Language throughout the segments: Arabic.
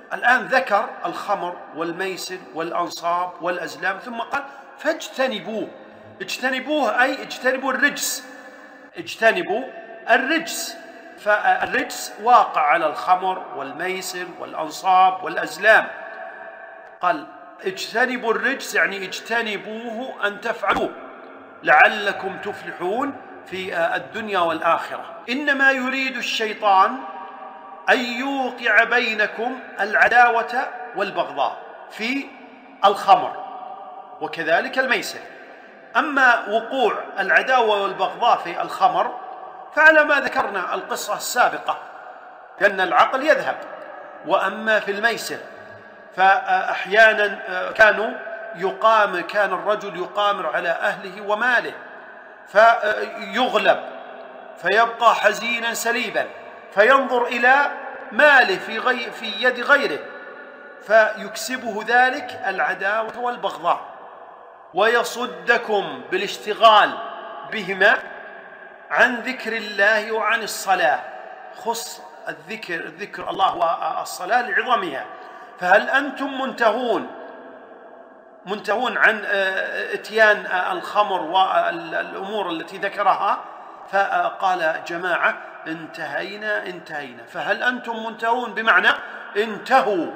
الآن ذكر الخمر والميسر والأنصاب والأزلام، ثم قال فاجتنبوه. اجتنبوه أي اجتنبوا الرجس، اجتنبوا الرجس. فالرجس واقع على الخمر والميسر والأنصاب والأزلام. قال اجتنبوا الرجس يعني اجتنبوه أن تفعلوه لعلكم تفلحون في الدنيا والآخرة. إنما يريد الشيطان أن يوقع بينكم العداوة والبغضاء في الخمر وكذلك الميسر. أما وقوع العداوة والبغضاء في الخمر فعلى ما ذكرنا القصة السابقة، لأن العقل يذهب. وأما في الميسر فأحيانا كان الرجل يقامر على أهله وماله فيغلب فيبقى حزينا سليبا، فينظر إلى ماله في يد غيره فيكسبه ذلك العداوة والبغضاء، ويصدكم بالاشتغال بهما عن ذكر الله وعن الصلاة. خص ذكر الله والصلاة لعظمها. فهل أنتم منتهون عن اتيان الخمر والأمور التي ذكرها؟ فقال جماعة انتهينا. فهل أنتم منتهون بمعنى انتهوا،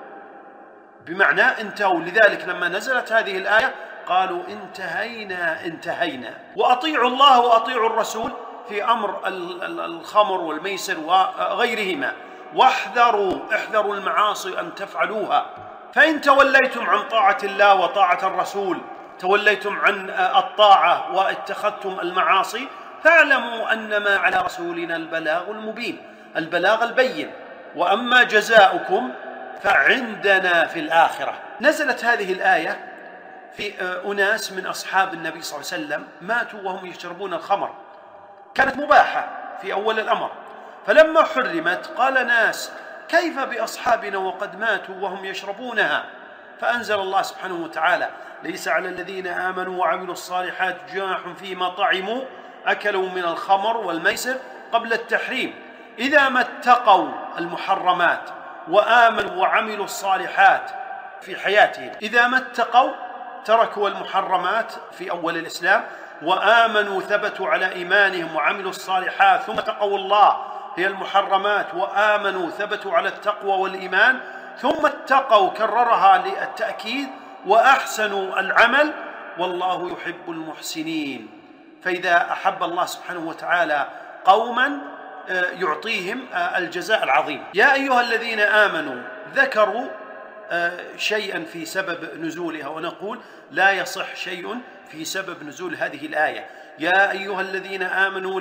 لذلك لما نزلت هذه الآية قالوا انتهينا. وأطيعوا الله وأطيعوا الرسول في أمر الخمر والميسر وغيرهما، احذروا المعاصي أن تفعلوها. فإن توليتم عن طاعة الله وطاعة الرسول، توليتم عن الطاعة واتخذتم المعاصي، فاعلموا أنما على رسولنا البلاغ المبين، البلاغ البين، وأما جزاؤكم فعندنا في الآخرة. نزلت هذه الآية في أناس من أصحاب النبي صلى الله عليه وسلم ماتوا وهم يشربون الخمر، كانت مباحة في أول الأمر، فلما حرمت قال ناس كيف بأصحابنا وقد ماتوا وهم يشربونها؟ فأنزل الله سبحانه وتعالى ليس على الذين آمنوا وعملوا الصالحات جناح فيما طعموا أكلوا من الخمر والميسر قبل التحريم إذا ما اتقوا المحرمات وآمنوا وعملوا الصالحات في حياتهم. إذا ما اتقوا تركوا المحرمات في أول الإسلام، وآمنوا ثبتوا على إيمانهم وعملوا الصالحات، ثم اتقوا الله هي المحرمات، وآمنوا ثبتوا على التقوى والإيمان، ثم اتقوا كررها للتأكيد وأحسنوا العمل والله يحب المحسنين. فإذا أحب الله سبحانه وتعالى قوما يعطيهم الجزاء العظيم. يا أيها الذين آمنوا ذكروا شيئا في سبب نزولها، ونقول لا يصح شيء في سبب نزول هذه الآية. يا أيها الذين آمنوا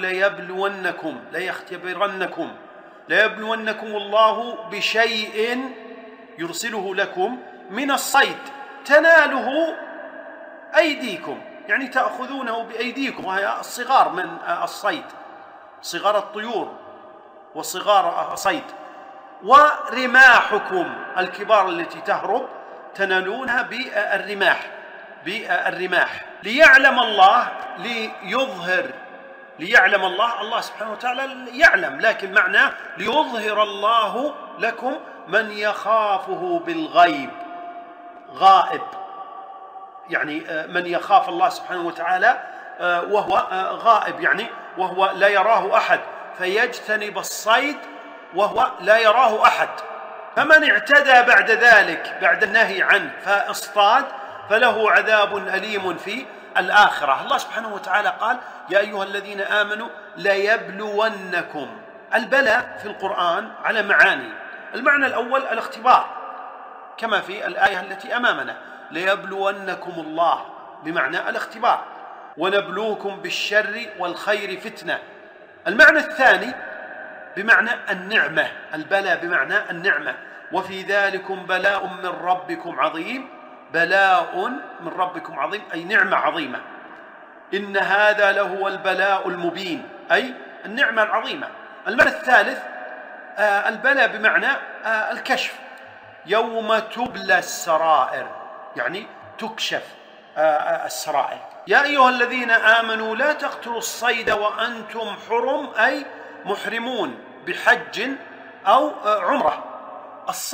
ليبلونكم الله بشيء يرسله لكم من الصيد تناله أيديكم، يعني تأخذونه بأيديكم، وهي الصغار من الصيد، صغار الطيور وصغار الصيد، ورماحكم الكبار التي تهرب تنالونها بالرماح ليعلم الله سبحانه وتعالى يعلم، لكن معناه ليظهر الله لكم من يخافه بالغيب، غائب، يعني من يخاف الله سبحانه وتعالى وهو غائب، يعني وهو لا يراه أحد، فيجتنب الصيد وهو لا يراه أحد. فمن اعتدى بعد ذلك بعد النهي عنه فاصطاد فله عذاب أليم في الآخرة. الله سبحانه وتعالى قال يا أيها الذين آمنوا ليبلونكم. البلاء في القرآن على معاني. المعنى الأول الاختبار كما في الآية التي أمامنا، ليبلونكم الله بمعنى الاختبار، ونبلوكم بالشر والخير فتنة. المعنى الثاني بمعنى النعمة، البلاء بمعنى النعمة، وفي ذلكم بلاء من ربكم عظيم، بلاء من ربكم عظيم أي نعمة عظيمة. إن هذا لهو البلاء المبين أي النعمة العظيمة. المعنى الثالث البلاء بمعنى الكشف، يوم تبلى السرائر، يعني تكشف السرائر. يا أيها الذين آمنوا لا تقتلوا الصيد وأنتم حرم أي محرمون بحج أو عمرة.